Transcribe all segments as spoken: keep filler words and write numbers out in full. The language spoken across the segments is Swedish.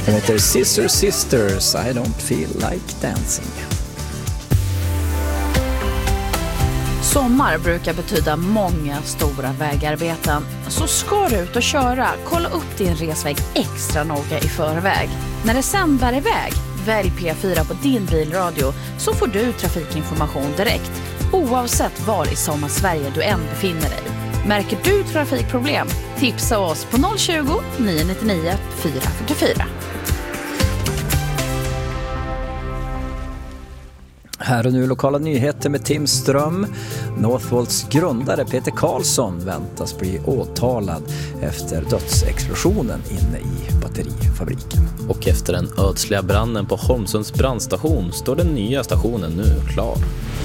Den heter Sister Sisters, I don't feel like dancing. Sommar brukar betyda många stora vägarbeten. Så ska du ut och köra, kolla upp din resväg extra noga i förväg. När det sen bär iväg, välj P fyra på din bilradio så får du trafikinformation direkt. Oavsett var i Sommarsverige du än befinner dig. Märker du trafikproblem? Tipsa oss på noll tjugo, nio nio nio, fyra fyra fyra. Här och nu lokala nyheter med Tim Ström. Northvolts grundare Peter Karlsson väntas bli åtalad efter dödsexplosionen inne i batterifabriken. Och efter den ödsliga branden på Holmsunds brandstation står den nya stationen nu klar.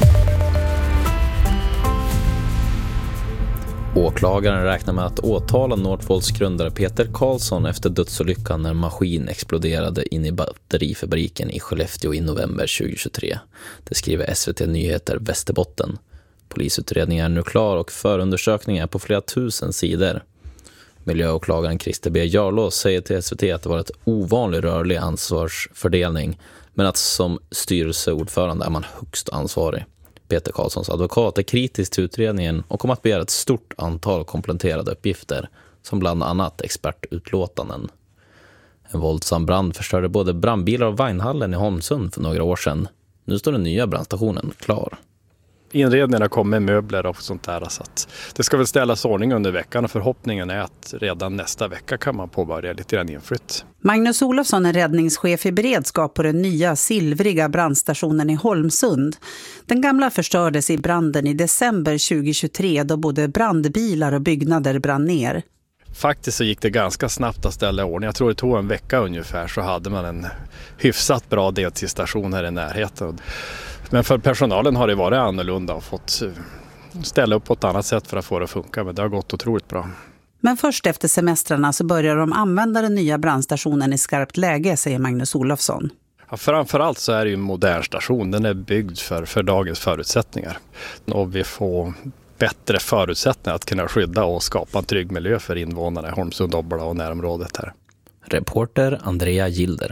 Åklagaren räknar med att åtala Northvolts grundare Peter Karlsson efter dödsolyckan när maskin exploderade in i batterifabriken i Skellefteå i november tjugohundratjugotre. Det skriver S V T Nyheter Västerbotten. Polisutredningen är nu klar och förundersökningen är på flera tusen sidor. Miljöåklagaren Christer B. Jarlås säger till S V T att det var ett ovanlig rörlig ansvarsfördelning, men att som styrelseordförande är man högst ansvarig. Peter Karlssons advokat är kritisk till utredningen och kommer att begära ett stort antal kompletterade uppgifter, som bland annat expertutlåtanden. En våldsam brand förstörde både brandbilar och vagnhallen i Holmsund för några år sedan. Nu står den nya brandstationen klar. Inredningarna kommer med möbler och sånt där, så att det ska väl ställas ordning under veckan och förhoppningen är att redan nästa vecka kan man påbörja lite grann inflytt. Magnus Olofsson är räddningschef i beredskap på den nya silvriga brandstationen i Holmsund. Den gamla förstördes i branden i december tjugohundratjugotre då både brandbilar och byggnader brann ner. Faktiskt så gick det ganska snabbt att ställa ordning. Jag tror det tog en vecka ungefär så hade man en hyfsat bra deltidsstation här i närheten. Men för personalen har det varit annorlunda och fått ställa upp på ett annat sätt för att få det att funka. Men det har gått otroligt bra. Men först efter semestrarna så börjar de använda den nya brandstationen i skarpt läge, säger Magnus Olofsson. Ja, framförallt så är det ju en modern station. Den är byggd för, för dagens förutsättningar. Och vi får bättre förutsättningar att kunna skydda och skapa en trygg miljö för invånarna i Holmsund, Obbola och närområdet här. Reporter Andrea Gilder.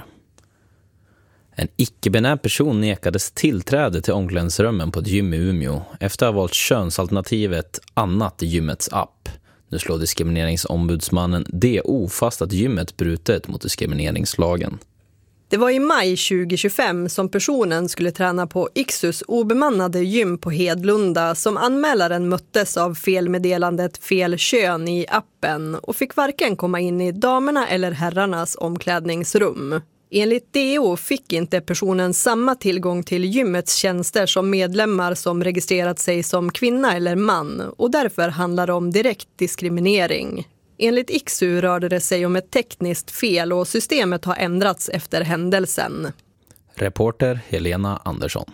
En icke-binär person nekades tillträde till omklädningsrummen på ett gym i Umeå efter att ha valt könsalternativet annat i gymmets app. Nu slår diskrimineringsombudsmannen D O fast att gymmet brutit mot diskrimineringslagen. Det var i maj tjugohundratjugofem som personen skulle träna på Ixus obemannade gym på Hedlunda som anmälaren möttes av felmeddelandet fel kön i appen och fick varken komma in i damerna eller herrarnas omklädningsrum. Enligt D O fick inte personen samma tillgång till gymmets tjänster som medlemmar som registrerat sig som kvinna eller man och därför handlar det om direkt diskriminering. Enligt Ixu rörde det sig om ett tekniskt fel och systemet har ändrats efter händelsen. Reporter Helena Andersson.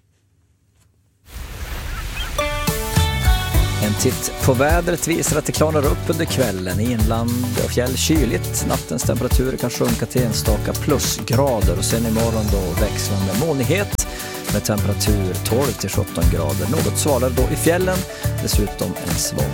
En titt på vädret visar att det klarnar upp under kvällen. I inland och fjäll kyligt. Nattens temperaturer kan sjunka till enstaka plusgrader. Och sen imorgon då växlande molnighet med temperatur tolv till sjutton grader. Något svalare då i fjällen. Dessutom en svag